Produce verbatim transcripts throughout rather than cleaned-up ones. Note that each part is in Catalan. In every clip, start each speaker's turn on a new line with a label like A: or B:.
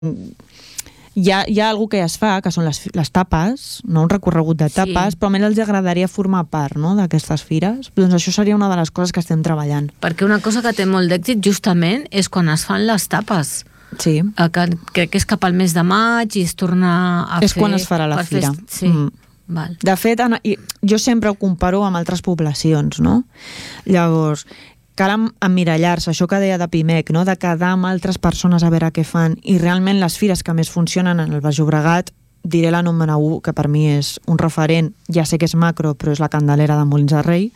A: hi ha, hi ha alguna que ja es fa, que són les, les tapes, no? Un recorregut de tapes, sí. Però a més els agradaria formar part, no?, d'aquestes fires. Doncs això seria una de les coses que estem treballant.
B: Perquè una cosa que té molt d'èxit justament és quan es fan les tapes.
A: Sí.
B: Que crec que és cap al mes de maig i es torna a
A: és
B: fer...
A: És quan es farà la fira.
B: Fer... Sí. Mm. Val.
A: De fet, jo sempre ho comparo amb altres poblacions, no? Llavors, cal emmirallar-se, això que deia de Pimec, no? De quedar amb altres persones a veure què fan, i realment les fires que més funcionen en el Baix Llobregat, diré la número u, que per mi és un referent, ja sé que és macro, però és la Candelera de Molins de Rei.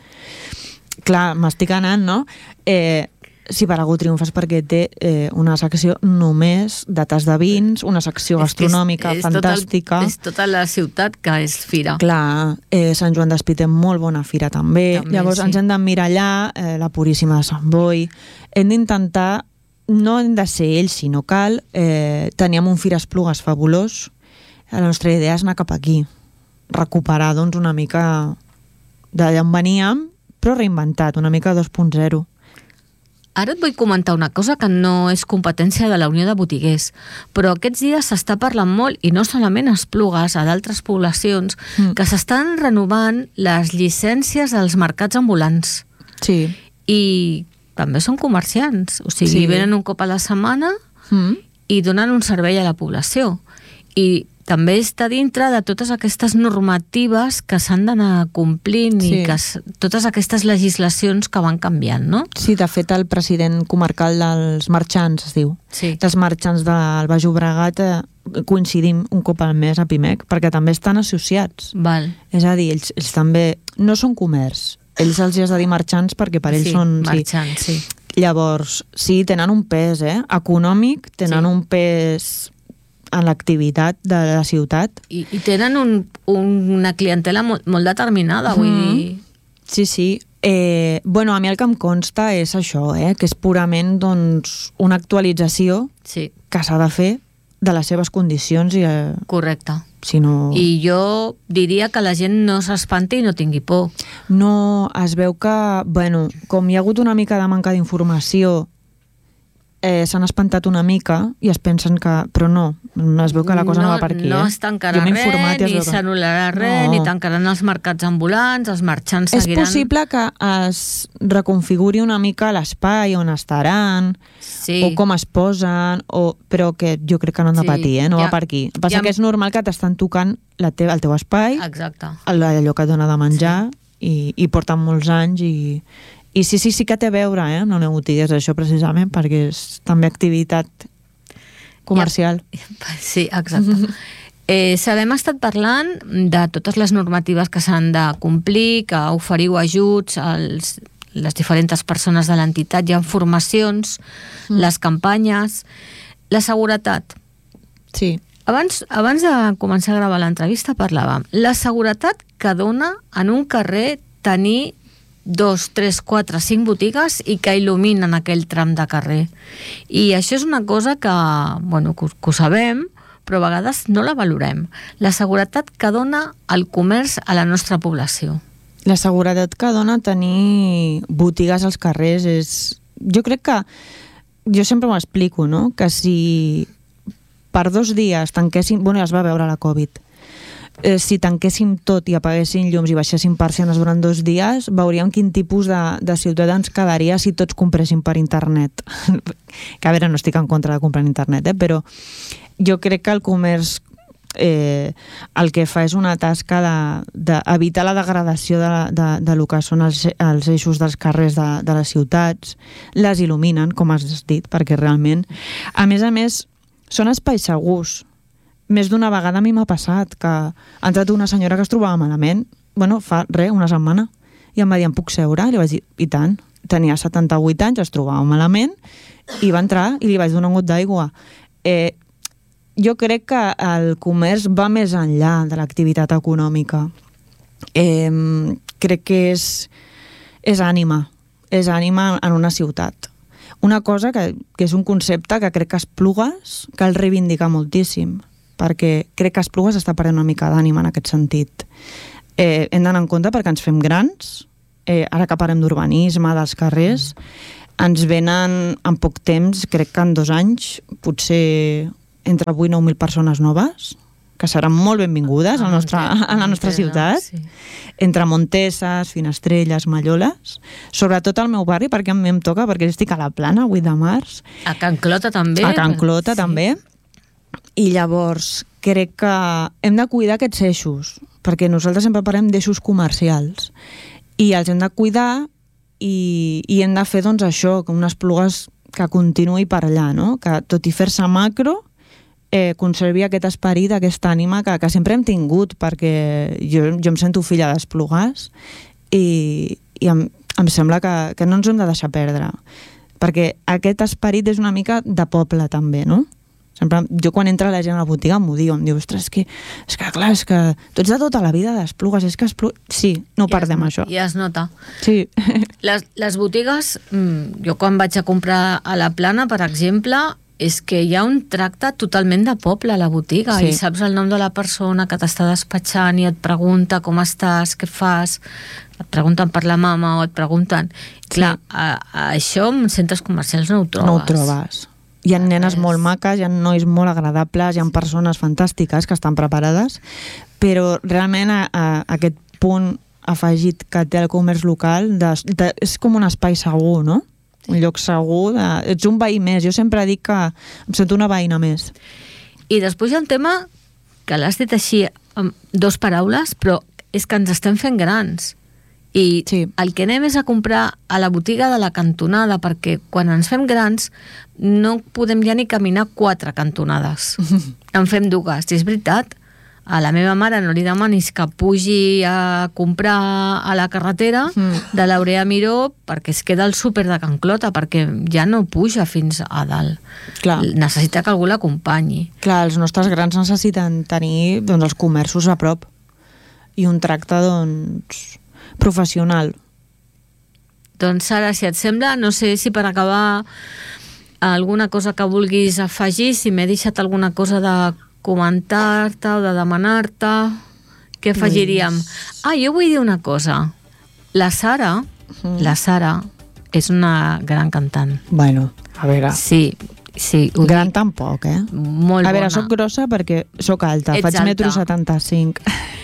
A: Clar, m'estic anant, no? Eh, si per algú triomfes perquè té eh, una secció només de tas de vins, una secció gastronòmica és, és fantàstica.
B: Tot el, és tota la ciutat que és fira.
A: Clar, eh, Sant Joan d'Espí té molt bona fira també. també Llavors sí. Ens hem d'emmirallar, eh, la Puríssima de Sant Boi. Hem d'intentar, no hem de ser ells, sinó cal, eh, teníem un Fira Esplugues fabulós. La nostra idea és anar cap aquí, recuperar doncs una mica d'allà on veníem, però reinventat, una mica dos punt zero.
B: Ara et vull comentar una cosa que no és competència de la Unió de Botiguers, però aquests dies s'està parlant molt, i no solament a Esplugues, a d'altres poblacions, mm. que s'estan renovant les llicències als mercats ambulants.
A: Sí.
B: I també són comerciants, o sigui,
A: sí.
B: Venen un cop a la setmana mm. i donen un servei a la població. I també està dintre de totes aquestes normatives que s'han d'anar complint sí. I que totes aquestes legislacions que van canviant, no?
A: Sí, de fet el president comarcal dels marxants, es diu,
B: sí.
A: dels marxants del Baix Llobregat, eh, coincidim un cop al mes a Pimec, perquè també estan associats.
B: Val.
A: És a dir, ells, ells també no són comerç, ells els has de dir marxants perquè per ells
B: sí,
A: són...
B: marxants, sí.
A: sí. Llavors, sí, tenen un pes, eh? Econòmic, tenen sí. un pes... en l'activitat de la ciutat.
B: I, i tenen un, una clientela molt, molt determinada, vull mm-hmm. dir...
A: Sí, sí. Eh, bueno, a mi el que em consta és això, eh, que és purament doncs, una actualització
B: sí.
A: que s'ha de fer de les seves condicions. I, eh,
B: correcte.
A: Si no...
B: I jo diria que la gent no s'espanti i no tingui por.
A: No, es veu que, bueno, com hi ha hagut una mica de manca d'informació, Eh, s'han espantat una mica i es pensen que... Però no, es veu que la cosa no, no va per aquí.
B: No
A: eh?
B: es tancarà res, ni s'anul·larà res, no. Ni tancaran els mercats ambulants, els marxants seguiran...
A: És possible que es reconfiguri una mica l'espai on estaran,
B: sí.
A: o com es posen, o... però que jo crec que no han de patir, eh? no ja, va per aquí. El que passa ja... que és normal que t'estan tocant la teva, el teu espai,
B: exacte.
A: Allò que et dona de menjar, sí. i, i porten molts anys i... I sí, sí, sí que té a veure, eh, amb la Unió de Botiguers, això precisament, perquè és també activitat comercial.
B: Ja, sí, exacte. eh, Sabem, estat parlant de totes les normatives que s'han de complir, que oferiu ajuts als les diferents persones de l'entitat, hi ha formacions, mm. les campanyes, la seguretat.
A: Sí.
B: Abans, abans de començar a gravar l'entrevista parlàvem. La seguretat que dona en un carrer tenir dos, tres, quatre, cinc botigues i que il·luminen aquell tram de carrer. I això és una cosa que, bueno, que, que ho sabem, però a vegades no la valorem. La seguretat que dona el comerç a la nostra població.
A: La seguretat que dona tenir botigues als carrers és... Jo crec que... Jo sempre m'ho explico, no? Que si per dos dies tanquéssim... Bueno, ja es va veure la Covid. Eh, si tanquéssim tot i apaguéssim llums i baixéssim persianes durant dos dies, veuríem quin tipus de, de ciutat ens quedaria si tots compréssim per internet. Que a veure, no estic en contra de comprar en internet, eh? Però jo crec que el comerç eh, el que fa és una tasca d'evitar la degradació de, de, de lo que són els, els eixos dels carrers de, de les ciutats, les il·luminen, com has dit, perquè realment, a més a més, són espais segurs. Més d'una vegada a mi m'ha passat que ha entrat una senyora que es trobava malament, bueno, fa res, una setmana, i em va dir, em puc seure? I li vaig dir, i tant. Tenia setanta-vuit anys, es trobava malament, i va entrar i li vaig donar un got d'aigua. Eh, jo crec que el comerç va més enllà de l'activitat econòmica. Eh, crec que és, és ànima, és ànima en una ciutat. Una cosa que, que és un concepte que crec que Esplugues cal reivindicar moltíssim, perquè crec que Esplugues està perdent una mica d'ànima en aquest sentit. Eh, hem d'anar en compte perquè ens fem grans, eh, ara que parlem d'urbanisme, dels carrers, ens venen en poc temps, crec que en dos anys, potser entre vuit i nou mil persones noves, que seran molt benvingudes a, nostre, a la nostra ciutat, sí. Entre Montesses, Finestrelles, Malloles, sobretot al meu barri, perquè a mi em toca, perquè estic a la Plana, vuit de març.
B: A Can Clota també.
A: A Can Clota sí. també. I llavors crec que hem de cuidar aquests eixos, perquè nosaltres sempre parlem d'eixos comercials, i els hem de cuidar i, i hem de fer doncs això, com unes plugues que continuï per allà, no? Que tot i fer-se macro, Eh, conservi aquest esperit, aquesta ànima que, que sempre hem tingut, perquè jo, jo em sento filla d'Esplugues i, i em, em sembla que, que no ens hem de deixar perdre, perquè aquest esperit és una mica de poble també, no? Sempre, jo quan entra la gent a la botiga m'ho diu, em diu, ostres, és que, és que clar, és que tu ets de tota la vida d'Esplugues, és que Esplugues... Sí, no ho
B: ja
A: perdem,
B: es,
A: això.
B: Ja es nota.
A: Sí.
B: Les, les botigues, jo quan vaig a comprar a la Plana, per exemple, és que hi ha un tracte totalment de poble a la botiga, sí. I saps el nom de la persona que t'està despatxant i et pregunta com estàs, què fas, et pregunten per la mama o et pregunten... Sí. Clar, a, a això en centres comercials no ho trobes.
A: No ho trobes. Hi ha nenes és... molt maques, hi ha nois molt agradables, hi ha persones fantàstiques que estan preparades, però realment a, a, aquest punt afegit que té el comerç local de, de, és com un espai segur, no? Un lloc segur, de, ets un veí més. Jo sempre dic que em sento una veïna més.
B: I després hi ha un tema que l'has dit així amb dos paraules, però és que ens estem fent grans. I sí. El que anem és a comprar a la botiga de la cantonada, perquè quan ens fem grans no podem ja ni caminar quatre cantonades. En fem dues. I és veritat, a la meva mare no li demanis que pugi a comprar a la carretera mm. de l'Aurea Miró perquè es queda al súper de Can Clota, perquè ja no puja fins a dalt. Clar. Necessita que algú l'acompanyi.
A: Clar, els nostres grans necessiten tenir doncs, els comerços a prop i un tracte doncs, professional.
B: Doncs Sara, si et sembla, no sé si per acabar alguna cosa que vulguis afegir, si m'he deixat alguna cosa de comentar-te o de demanar-te, què afegiríem? Ah, jo vull dir una cosa. La Sara, mm. la Sara és una gran cantant.
A: Bueno, a veure...
B: Sí, sí.
A: Gran tampoc, eh?
B: Molt bona.
A: A veure, soc grossa perquè soc alta,
B: ets
A: faig
B: alta.
A: metro setanta-cinc.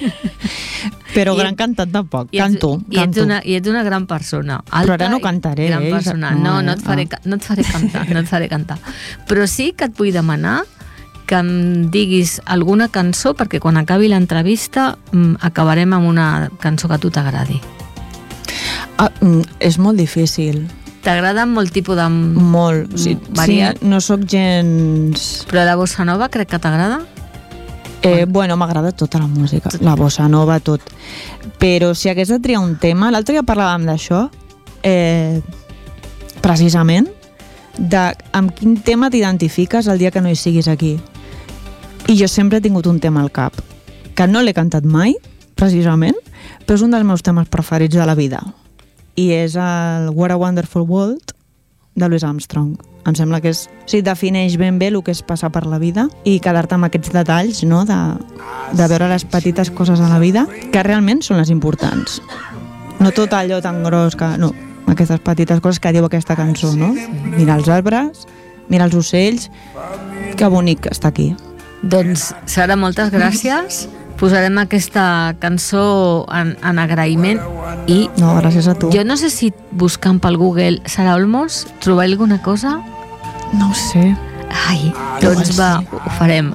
A: Però I gran cantant tampoc,
B: i ets,
A: canto,
B: i
A: canto.
B: Ets una, I ets una gran persona. Alta.
A: Però ara no cantaré.
B: Gran persona. No, no, no, et faré, ah. no et faré cantar, no et faré cantar. Però sí que et vull demanar que em diguis alguna cançó, perquè quan acabi l'entrevista acabarem amb una cançó que a tu t'agradi.
A: Ah, és molt difícil.
B: T'agrada molt tipus de...
A: Molt, sí, sí, no sóc gens...
B: Però la bossa nova crec que t'agrada?
A: Eh, bueno, m'agrada tota la música, la bossa nova, tot. Però si hagués de triar un tema, l'altre dia parlàvem d'això, eh, precisament, de amb quin tema t'identifiques el dia que no hi siguis aquí. I jo sempre he tingut un tema al cap, que no l'he cantat mai, precisament, però és un dels meus temes preferits de la vida. I és el What a Wonderful World, de Louis Armstrong. Em sembla que és, o sigui, defineix ben bé el que és passar per la vida i quedar-te amb aquests detalls, no?, de, de veure les petites coses a la vida, que realment són les importants. No tot allò tan gros que... No, aquestes petites coses que diu aquesta cançó, no? Mira els arbres, mira els ocells, que bonic que està aquí.
B: Doncs, Sara, moltes gràcies. Posarem aquesta cançó en, en agraïment i...
A: No, gràcies a tu.
B: Jo no sé si buscant pel Google Sara Olmos trobar alguna cosa.
A: No ho sé.
B: Ai, doncs va, ho farem.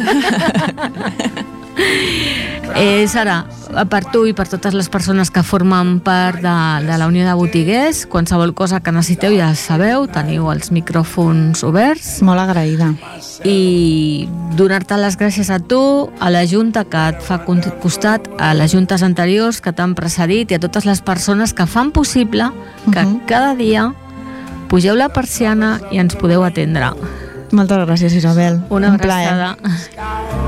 B: Eh, Sara, per tu i per totes les persones que formen part de, de la Unió de Botiguers, qualsevol cosa que necessiteu ja sabeu, teniu els micròfons oberts.
A: Molt agraïda.
B: I donar-te les gràcies a tu, a la Junta que et fa costat, a les juntes anteriors que t'han precedit i a totes les persones que fan possible que uh-huh. cada dia pugeu la persiana i ens podeu atendre.
A: Moltes gràcies, Isabel.
B: Una abraçada.